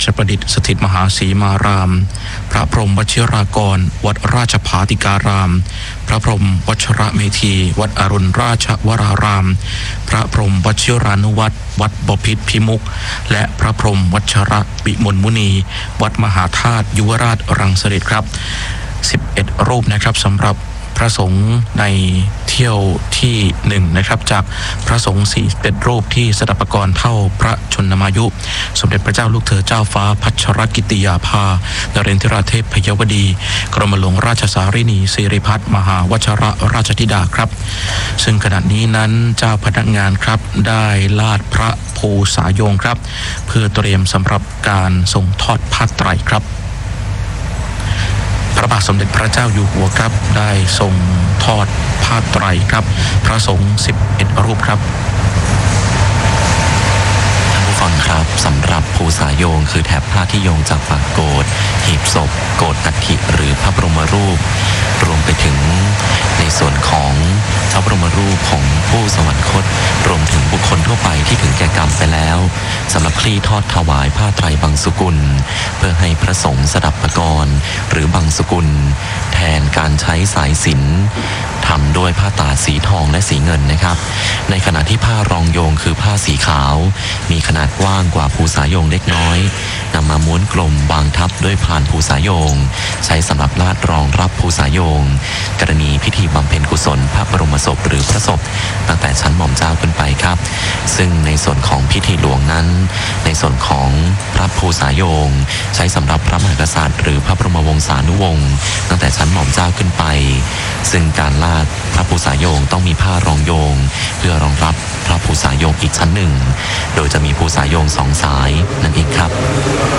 ชประดิษฐ์สถิตมหาสีมารามพระพรหมวชิรากรวัดราชภาติการามพระพรหมวัชระเมธีวัดอรุณราชวรารามพระพรหมวชิรานุวัตรวัดบพิตรพิมุขและพระพรหมวัชระปิมลมุนีวัดมหาธาตุยุวราชรังสฤษครับ11รูปนะครับสำหรับพระสงฆ์ในเที่ยวที่1นะครับจากพระสงฆ์41รูปที่สดับปกรณ์เท่าพระชนมายุสมเด็จพระเจ้าลูกเธอเจ้าฟ้าพัชรกิติยาภานเรนทราเทพพยวดีกรมหลวงราชสารินีสิริพัฒน์มหาวชรราชธิดาครับซึ่งขณะนี้นั้นเจ้าพนักงานครับได้ลาดพระภูษายงครับเพื่อเตรียมสำหรับการส่งทอดผ้าไตรครับพระบาทสมเด็จพระเจ้าอยู่หัวครับได้ทรงทอดผ้าไตรครับพระสงฆ์11รูปครับท่านผู้ฟังครับสำหรับภูษาโยงคือแถบผ้าที่โยงจากปากโกฐหีบศพโกฐอัฐิหรือพระบรมรูปรวมไปถึงในส่วนของพระบรมรูปของผู้สวรรคตรวมถึงบุคคลทั่วไปที่ถึงแก่กรรมไปแล้วสำหรับคลี่ทอดถวายผ้าไตรบังสุกุลเพื่อให้พระสงฆ์สดับปกรณ์หรือบังสุกุลแทนการใช้สายสิญจน์ทำด้วยผ้าตาดสีทองและสีเงินนะครับในขณะที่ผ้ารองโยงคือผ้าสีขาวมีขนาดกว้างกว่าภูษาโยงเล็กน้อยนำมาม้วนกลมวางทับด้วยพานภูษาโยงใช้สำหรับลาดรองรับภูษาโยงกรณีพิธีบำเพ็ญกุศลพระบรมศพหรือพระศพตั้งแต่ชั้นหม่อมเจ้าขึ้นไปครับซึ่งในส่วนของพิธีหลวงนั้นในส่วนของพระภูษาโยงใช้สำหรับพระมหากษัตริย์หรือพระบรมวงศานุวงศ์ตั้งแต่ชั้นหม่อมเจ้าขึ้นไปซึ่งการลาดพระภูษาโยงต้องมีผ้ารองโยงเพื่อรองรับพระภูษาโยงอีกชั้นหนึ่งโดยจะมีภูษาโยง2 สายนั่นเองครับ